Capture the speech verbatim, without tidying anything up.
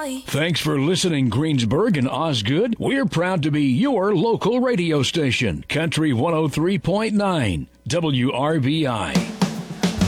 I. Thanks for listening, Greensburg and Osgood. We're proud to be your local radio station, Country one oh three point nine, W R B I.